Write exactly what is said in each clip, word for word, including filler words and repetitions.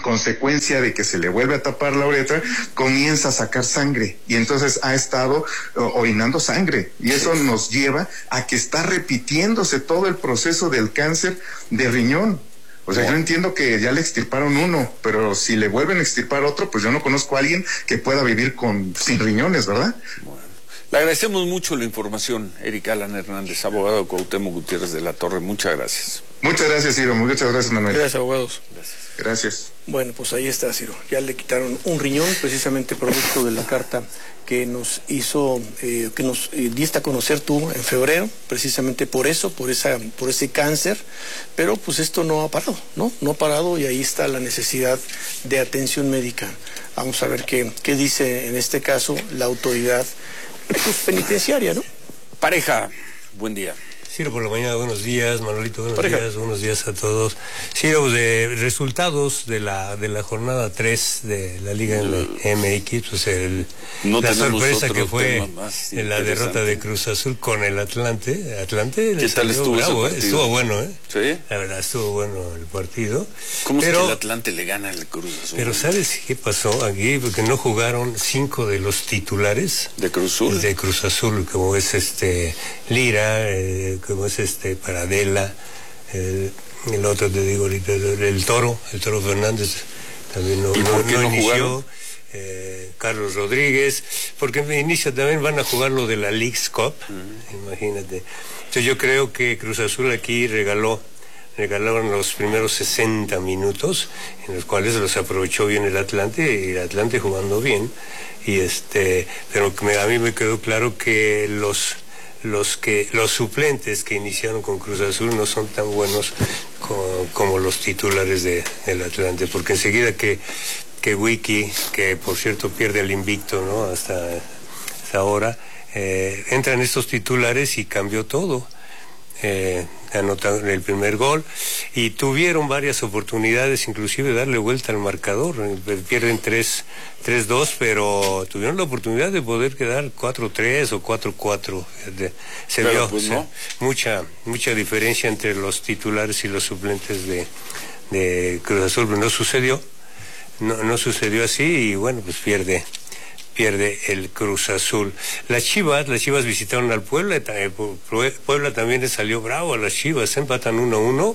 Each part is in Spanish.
consecuencia de que se le vuelve a tapar la uretra, comienza a sacar sangre y entonces ha estado uh, orinando sangre y eso nos lleva a que está repitiéndose todo el proceso del cáncer de riñón. O sea, bueno, yo entiendo que ya le extirparon uno, pero si le vuelven a extirpar otro, pues yo no conozco a alguien que pueda vivir con sin riñones, ¿verdad? Bueno. Le agradecemos mucho la información, Eric Alan Hernández, abogado de Cuauhtémoc Gutiérrez de la Torre. Muchas gracias. Muchas gracias, Ciro. Muchas gracias, Manuel. Gracias, abogados. Gracias. Gracias. Bueno, pues ahí está, Ciro. Ya le quitaron un riñón, precisamente producto de la carta que nos hizo, eh, que nos eh, diste a conocer tú en febrero, precisamente por eso, por esa, por ese cáncer, pero pues esto no ha parado, ¿no? No ha parado y ahí está la necesidad de atención médica. Vamos a ver qué, qué dice en este caso la autoridad pues, penitenciaria, ¿no? Pareja, buen día. Ciro por la mañana, buenos días, Manolito, buenos Pareja. días, buenos días a todos. Ciro, de resultados de la de la jornada tres de la Liga M X, pues el, no la sorpresa que fue en la derrota de Cruz Azul con el Atlante. Atlante ¿Qué tal estuvo bravo, ese eh? Estuvo bueno, ¿eh? Sí. La verdad, estuvo bueno el partido. ¿Cómo pero, es que el Atlante le gana al Cruz Azul? Pero ¿sabes qué pasó aquí? Porque no jugaron cinco de los titulares de Cruz Azul, de Cruz Azul, como es este Lira, eh, como es este Paradela, eh, el otro te digo ahorita, el Toro, el Toro Fernández también no, ¿Y no, por qué no no inició, jugaron? eh, Carlos Rodríguez, porque inicia también van a jugar lo de la Leagues Cup, uh-huh. Imagínate. Entonces yo creo que Cruz Azul aquí regaló regalaron los primeros sesenta minutos, en los cuales los aprovechó bien el Atlante, y el Atlante jugando bien, y este, pero me, a mí me quedó claro que los los que los suplentes que iniciaron con Cruz Azul no son tan buenos como, como los titulares de, del Atlante, porque enseguida que que Wiki, que por cierto pierde el invicto, ¿no? Hasta, hasta ahora, eh, entran estos titulares y cambió todo. Eh, anotaron el primer gol y tuvieron varias oportunidades, inclusive de darle vuelta al marcador. Pierden tres dos, pero tuvieron la oportunidad de poder quedar cuatro tres o cuatro cuatro. Se pero vio pues no. o sea, mucha mucha diferencia entre los titulares y los suplentes de, de Cruz Azul, pero no sucedió, no, no sucedió así y bueno, pues pierde pierde el Cruz Azul. Las Chivas, las Chivas visitaron al Puebla, Puebla también le salió bravo a las Chivas, empatan uno a uno.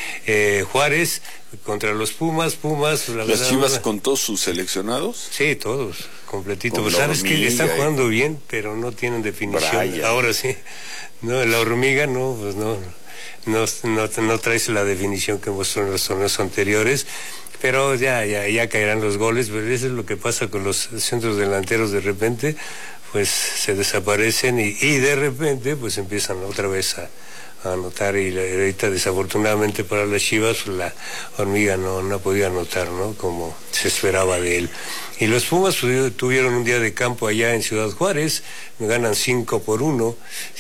Eh, Juárez contra los Pumas, Pumas... La ¿Las verdad, Chivas una... con todos sus seleccionados? Sí, todos, completito. Con Pero sabes que están jugando y... bien, pero no tienen definición. Brian. Ahora sí, no, la hormiga no, pues no, no, no, no traes la definición que mostró en los torneos anteriores. Pero ya, ya, ya caerán los goles, pero eso es lo que pasa con los centros delanteros, de repente, pues se desaparecen y, y de repente pues empiezan otra vez a, a anotar y ahorita desafortunadamente para las Chivas la hormiga no, no podía anotar, ¿no? Como se esperaba de él. Y los Pumas pues, tuvieron un día de campo allá en Ciudad Juárez, me ganan cinco por uno,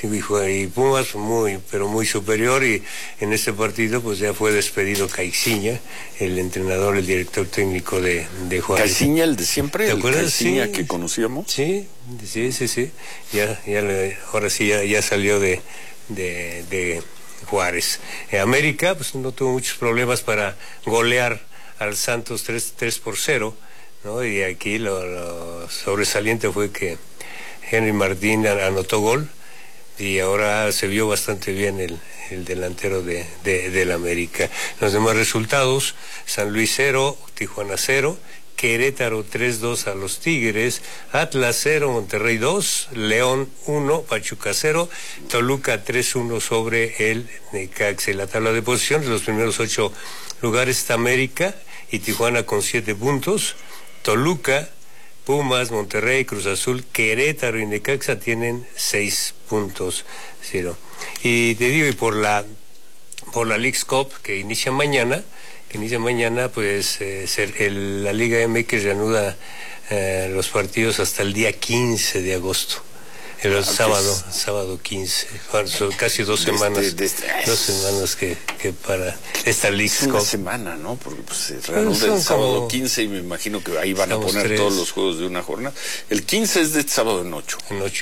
y Pumas muy, pero muy superior, y en este partido pues ya fue despedido Caixinha, el entrenador, el director técnico de, de Juárez. ¿Caixinha, el de siempre? ¿Te ¿El acuerdas? Caixinha Sí, que conocíamos? Sí, sí, sí, sí, ya, ya le, ahora sí ya, ya salió de, de, de Juárez. Eh, América pues no tuvo muchos problemas para golear al Santos tres por cero, ¿no? Y aquí lo, lo sobresaliente fue que Henry Martín anotó gol y ahora se vio bastante bien el, el delantero de, de, del América. Los demás resultados: San Luis cero, Tijuana cero, Querétaro tres dos a los Tigres, Atlas cero, Monterrey dos, León uno, Pachuca cero, Toluca tres uno sobre el Necaxa. En la tabla de posiciones, los primeros ocho lugares está América y Tijuana con siete puntos. Toluca, Pumas, Monterrey, Cruz Azul, Querétaro y Necaxa tienen seis puntos, Ciro. Y te digo, y por la por la Leagues Cup que inicia mañana, que inicia mañana, pues eh, ser, el, la Liga M X reanuda eh, los partidos hasta el día quince de agosto. El ah, sábado, es... sábado quince, son casi dos semanas, de este, de este... dos semanas que, que para esta Leagues Cup. Una semana, ¿no? Porque pues, se reanuda el sábado quince y me imagino que ahí van a poner tres. Todos los juegos de una jornada. El quince es de este sábado en ocho. En ocho.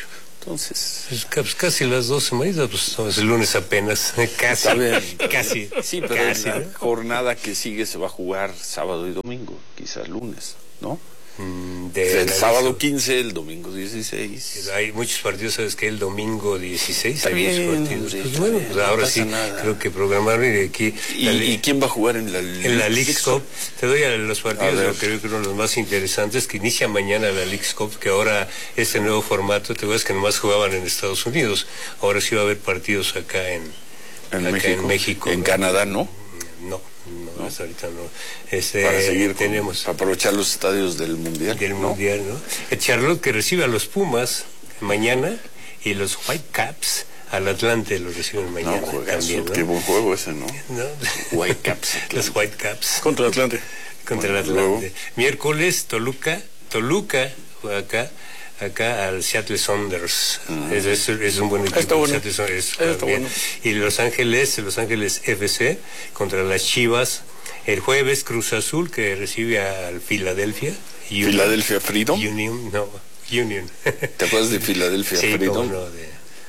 Entonces... Pues, pues casi las dos semanitas, pues no, es el lunes apenas, casi, casi. Sí, pero casi, la ¿no? jornada que sigue se va a jugar sábado y domingo, quizás lunes, ¿no? De el sábado quince, el domingo dieciséis. Hay muchos partidos, ¿sabes qué? El domingo dieciséis está hay bien, muchos partidos. Sí, pues bueno, bien, pues ahora no sí, nada. creo que programaron y aquí... ¿Y, la, ¿Y quién va a jugar en la En la Leagues Cup? Te doy a los partidos, a lo que creo que uno de los más interesantes, que inicia mañana la Leagues Cup, que ahora este nuevo formato, te ves que nomás jugaban en Estados Unidos, ahora sí va a haber partidos acá en, en, acá México. en México. En ¿no? Canadá, ¿no? No, no, hasta ahorita no. Este, para seguir tenemos con, para aprovechar los estadios del Mundial. Del ¿no? Mundial, ¿no? El Charlotte que recibe a los Pumas mañana y los Whitecaps al Atlante los reciben mañana. No, juegazo, también, ¿no? Qué buen juego ese, ¿no? ¿No? Whitecaps. Los Whitecaps. Contra el Atlante. Contra el Atlante. Luego. Miércoles, Toluca, Toluca juega acá. Acá al Seattle Sounders. Uh-huh. es, es, es un buen equipo. Está bueno. Es, es, Está bueno. Y Los Ángeles, Los Ángeles F C contra las Chivas. El jueves Cruz Azul que recibe al Philadelphia. Philadelphia Freedom. Union, no, Union. ¿Te acuerdas de Philadelphia sí, Freedom? No, de,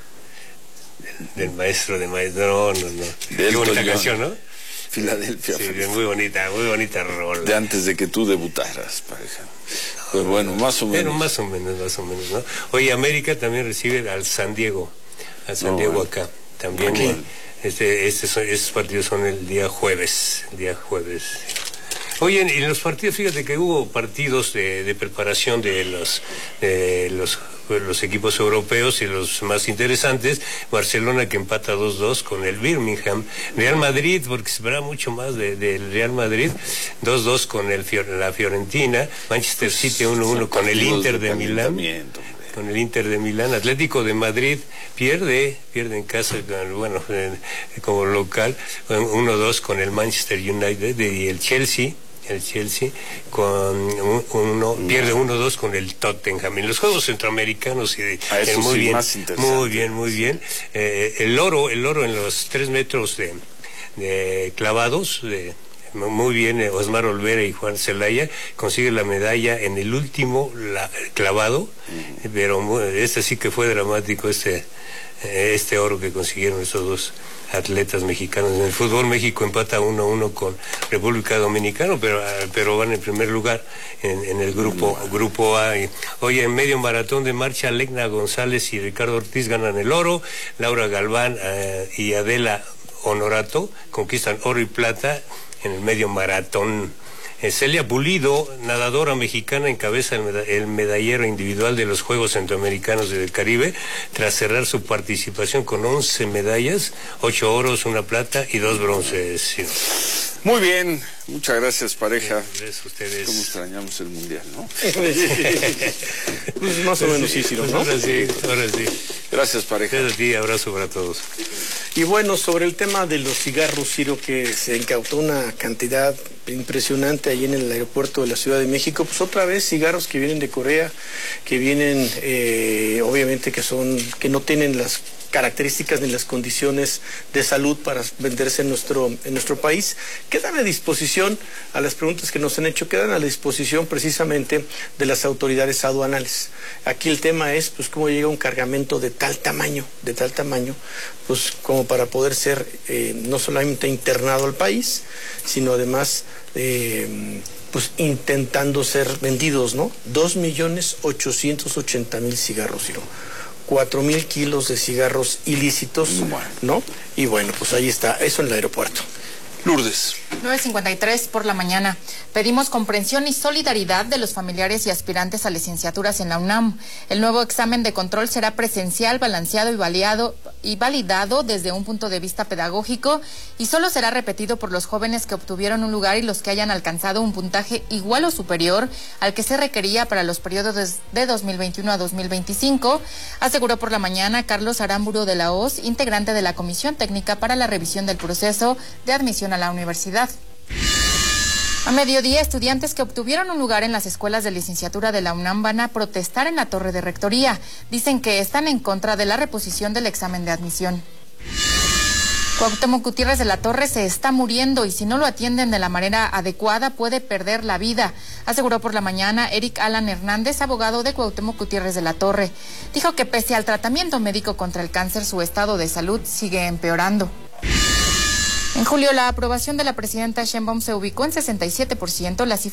del, del maestro de maestro. No, no, no. De Qué bonita John. canción, ¿no? Philadelphia sí, Freedom. muy bonita, muy bonita rola. De antes de que tú debutaras, pareja. Pues bueno, más o menos. Bueno, más o menos, más o menos, ¿no? Oye, América también recibe al San Diego, al San no, Diego bueno. acá. También okay. este, este son, estos partidos son el día jueves, el día jueves. Oye, en los partidos, fíjate que hubo partidos de, de preparación de los, de los los equipos europeos y los más interesantes. Barcelona que empata dos dos con el Birmingham. Real Madrid, porque se espera mucho más del de, de Real Madrid, dos dos con el la Fiorentina. Manchester City uno uno con el Inter de, de Milán. Con el Inter de Milán. Atlético de Madrid pierde, pierde en casa, bueno, como local, uno dos con el Manchester United. Y el Chelsea el Chelsea con un, uno no. pierde uno dos con el Tottenham en los Juegos Centroamericanos y eh, muy, sí, bien, más muy bien muy bien eh, el oro el oro en los tres metros de, de clavados de, muy bien eh, Osmar Olvera y Juan Celaya consigue la medalla en el último la, clavado uh-huh. pero este sí que fue dramático este este oro que consiguieron estos dos atletas mexicanos. En el fútbol México empata uno a uno con República Dominicana, pero pero van en primer lugar en, en el grupo no. grupo A. Y, oye, en medio maratón de marcha, Legna González y Ricardo Ortiz ganan el oro, Laura Galván uh, y Adela Honorato conquistan oro y plata en el medio maratón. Celia Pulido, nadadora mexicana, encabeza el, meda el medallero individual de los Juegos Centroamericanos del Caribe, tras cerrar su participación con once medallas, ocho oros, una plata y dos bronces. Muy bien, muchas gracias, pareja. Gracias a ustedes. ¿Cómo extrañamos el Mundial, no? Pues más o menos sí, sí, ¿no? Pues ahora sí, ahora sí. Gracias, pareja. Gracias a ti, abrazo para todos. Y bueno, sobre el tema de los cigarros, Ciro, que se incautó una cantidad impresionante allí en el aeropuerto de la Ciudad de México, pues otra vez cigarros que vienen de Corea, que vienen, eh, obviamente que son, que no tienen las características ni las condiciones de salud para venderse en nuestro, en nuestro país. Quedan a disposición, a las preguntas que nos han hecho, quedan a la disposición precisamente de las autoridades aduanales. Aquí el tema es, pues, cómo llega un cargamento de tal tamaño, de tal tamaño, pues, como para poder ser eh, no solamente internado al país, sino además, eh, pues, intentando ser vendidos, ¿no? Dos millones ochocientos ochenta mil cigarros, Ciro. Cuatro mil kilos de cigarros ilícitos, bueno. ¿no? Y bueno, pues ahí está, eso en el aeropuerto. Lourdes. nueve cincuenta y tres por la mañana. Pedimos comprensión y solidaridad de los familiares y aspirantes a licenciaturas en la UNAM. El nuevo examen de control será presencial, balanceado y, validado, y validado desde un punto de vista pedagógico y solo será repetido por los jóvenes que obtuvieron un lugar y los que hayan alcanzado un puntaje igual o superior al que se requería para los periodos de dos mil veintiuno a dos mil veinticinco, aseguró por la mañana Carlos Aramburu de la Hoz, integrante de la Comisión Técnica para la Revisión del Proceso de Admisión a la Universidad. A mediodía, estudiantes que obtuvieron un lugar en las escuelas de licenciatura de la UNAM van a protestar en la torre de rectoría. Dicen que están en contra de la reposición del examen de admisión. Cuauhtémoc Gutiérrez de la Torre se está muriendo y si no lo atienden de la manera adecuada puede perder la vida, aseguró por la mañana Eric Alan Hernández, abogado de Cuauhtémoc Gutiérrez de la Torre. Dijo que pese al tratamiento médico contra el cáncer, su estado de salud sigue empeorando. En julio, la aprobación de la presidenta Sheinbaum se ubicó en sesenta y siete por ciento, la cifra